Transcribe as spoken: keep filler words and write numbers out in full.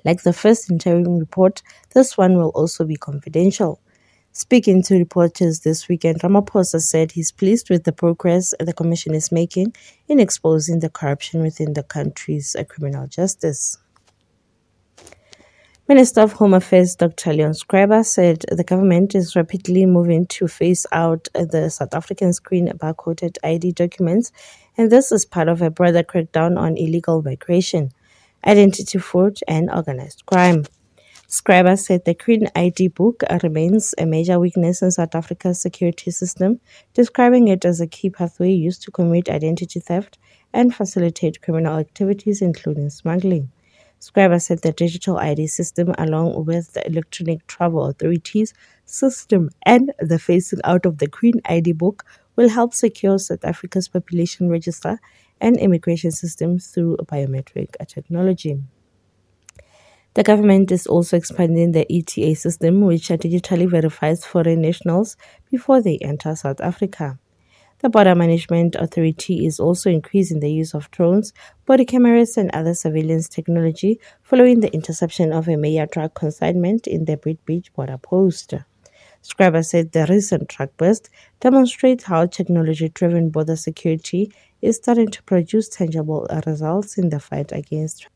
Like the first interim report, this one will also be confidential. Speaking to reporters this weekend, Ramaphosa said he's pleased with the progress the Commission is making in exposing the corruption within the country's criminal justice. Minister of Home Affairs Doctor Leon Schreiber said the government is rapidly moving to phase out the South African screen barcoded I D documents, and this is part of a broader crackdown on illegal migration, identity fraud, and organized crime. Schreiber said the Green I D book remains a major weakness in South Africa's security system, describing it as a key pathway used to commit identity theft and facilitate criminal activities, including smuggling. Schreiber said the digital I D system, along with the Electronic Travel Authorities system and the phasing out of the Green I D book, will help secure South Africa's population register and immigration system through biometric technology. The government is also expanding the E T A system, which digitally verifies foreign nationals before they enter South Africa. The Border Management Authority is also increasing the use of drones, body cameras, and other surveillance technology following the interception of a major drug consignment in the Beitbridge border post. Schreiber said the recent truck burst demonstrates how technology-driven border security is starting to produce tangible results in the fight against